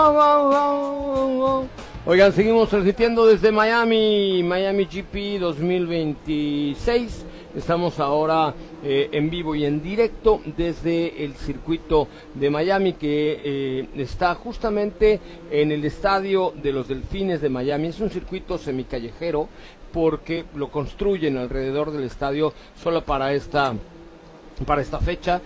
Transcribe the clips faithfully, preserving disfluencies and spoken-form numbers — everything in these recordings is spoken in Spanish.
Oigan, seguimos transmitiendo desde Miami, Miami G P dos mil veintiséis. Estamos ahora eh, en vivo y en directo desde el circuito de Miami, que eh, está justamente en el estadio de los Delfines de Miami. Es un circuito semicallejero porque lo construyen alrededor del estadio solo para esta... para esta fecha,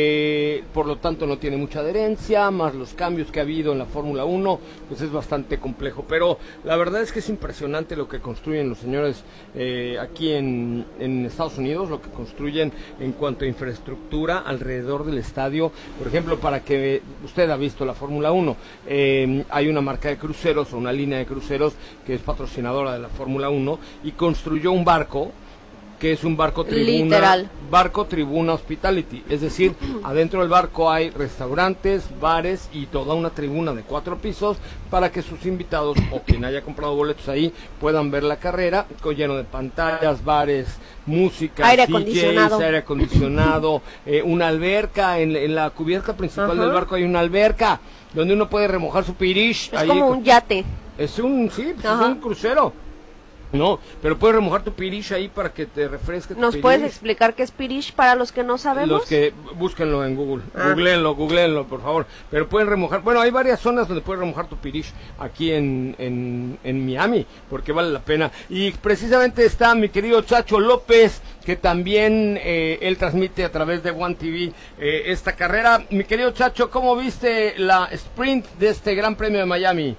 eh, por lo tanto no tiene mucha adherencia, más los cambios que ha habido en la Fórmula uno, pues es bastante complejo, pero la verdad es que es impresionante lo que construyen los señores eh, aquí en, en Estados Unidos, lo que construyen en cuanto a infraestructura alrededor del estadio. Por ejemplo, para que usted ha visto la Fórmula uno, eh, hay una marca de cruceros o una línea de cruceros que es patrocinadora de la Fórmula uno y construyó un barco que es un barco tribuna, literal, barco tribuna hospitality, es decir, adentro del barco hay restaurantes, bares y toda una tribuna de cuatro pisos para que sus invitados o quien haya comprado boletos ahí puedan ver la carrera, lleno de pantallas, bares, música, aire D Js, acondicionado, aire acondicionado, eh, una alberca, en, en la cubierta principal Ajá. del barco hay una alberca donde uno puede remojar su pirish. Es ahí, como un yate. Es un, sí, pues es un crucero. No, pero puedes remojar tu pirish ahí para que te refresque tu ¿Nos pirish. puedes explicar qué es pirish para los que no sabemos? Los que, búsquenlo en Google, ah. googleenlo, googleenlo, por favor. Pero pueden remojar, bueno, hay varias zonas donde puedes remojar tu pirish aquí en, en, en Miami, porque vale la pena. Y precisamente está mi querido Chacho López, que también eh, él transmite a través de One T V eh, esta carrera. Mi querido Chacho, ¿cómo viste la sprint de este Gran Premio de Miami?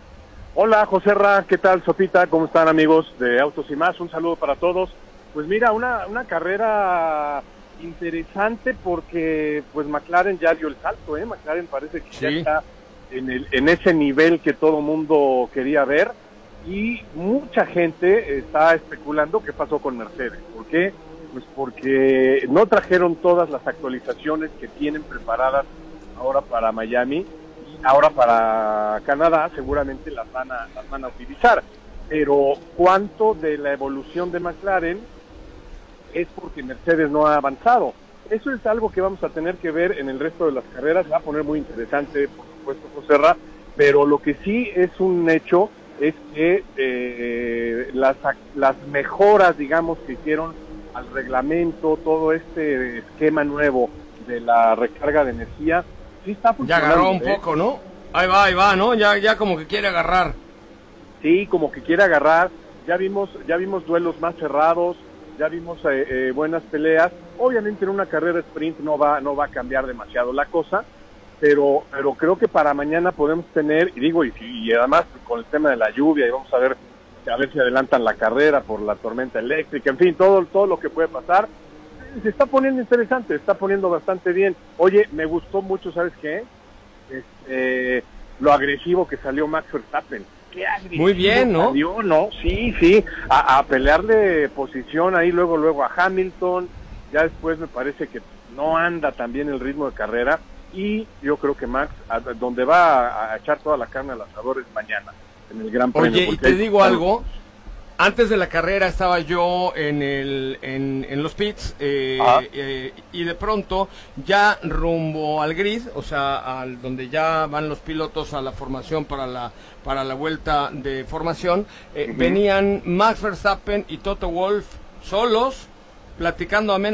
Hola, Joserra, ¿qué tal, Sopita? ¿Cómo están, amigos de Autos y Más? Un saludo para todos. Pues mira, una, una carrera interesante porque pues McLaren ya dio el salto, ¿eh? McLaren parece que sí. ya está en, el, en ese nivel que todo mundo quería ver y mucha gente está especulando qué pasó con Mercedes. ¿Por qué? Pues porque no trajeron todas las actualizaciones que tienen preparadas ahora para Miami. Ahora para Canadá seguramente las van a las van a utilizar, pero cuánto de la evolución de McLaren es porque Mercedes no ha avanzado. Eso es algo que vamos a tener que ver en el resto de las carreras. Va a poner muy interesante, por supuesto, Joserra, pero lo que sí es un hecho es que eh, las las mejoras, digamos, que hicieron al reglamento, todo este esquema nuevo de la recarga de energía, sí está funcionando. Ya agarró un ¿eh? poco, ¿no? Ahí va, ahí va, ¿no? Ya, ya como que quiere agarrar. Sí, como que quiere agarrar. Ya vimos, ya vimos duelos más cerrados, ya vimos eh, eh, buenas peleas. Obviamente en una carrera sprint no va, no va a cambiar demasiado la cosa, pero, pero creo que para mañana podemos tener, y digo, y, y además con el tema de la lluvia, y vamos a ver, a ver si adelantan la carrera por la tormenta eléctrica, en fin, todo, todo lo que puede pasar. Se está poniendo interesante, se está poniendo bastante bien. Oye, me gustó mucho, ¿sabes qué? Este, lo agresivo que salió Max Verstappen. Qué agresivo. Muy bien, ¿no? Salió, ¿no? Sí, sí, a, a pelearle posición ahí luego, luego a Hamilton. Ya después me parece que no anda tan bien el ritmo de carrera. Y yo creo que Max, a, donde va a, a echar toda la carne al asador es mañana, en el Gran Premio. Oye, y te digo algo. Antes de la carrera estaba yo en el en, en los pits eh, eh, y de pronto ya rumbo al grid, o sea, al donde ya van los pilotos a la formación para la para la vuelta de formación, eh, uh-huh. venían Max Verstappen y Toto Wolff solos platicando a menos